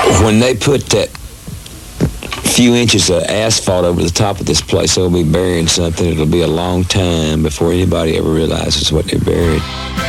when they put that few inches of asphalt over the top of this place, they'll be burying something. It'll be a long time before anybody ever realizes what they buried.